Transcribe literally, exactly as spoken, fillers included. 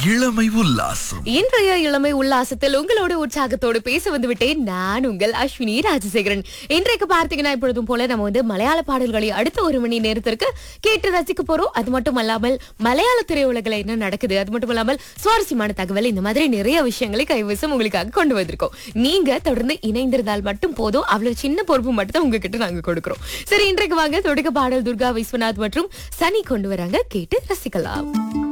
இளமை உல்லாசம். இன்றைய இளமை உல்லாசத்தில் உங்களோட உற்சாகத்தோடு பேச வந்து விட்டேன் நான் உங்கள் அஸ்வினி ராஜசேகரன். இன்றைக்கு பார்த்தீங்கன்னா இப்பொழுதும் போல நம்ம வந்து மலையாள பாடல்களை அடுத்த ஒரு மணி நேரத்திற்கு கேட்டு ரசிக்க போறோம். அது மட்டும் அல்லாமல் மலையாள திரையுலகில் என்ன நடக்குது, அது மட்டும் இல்லாமல் சுவாரஸ்யமான தகவல், இந்த மாதிரி நிறைய விஷயங்களை கைவசம் உங்களுக்காக கொண்டு வந்திருக்கோம். நீங்க தொடர்ந்து இணைந்திருந்தால் மட்டும் போதும். அவ்வளவு சின்ன பொறுப்பு மட்டும் தான் உங்ககிட்ட நாங்க கொடுக்கிறோம். சரி, இன்றைக்கு வாங்க தொடக்க பாடல் துர்கா விஸ்வநாத் மற்றும் சனி கொண்டு வராங்க, கேட்டு ரசிக்கலாம்.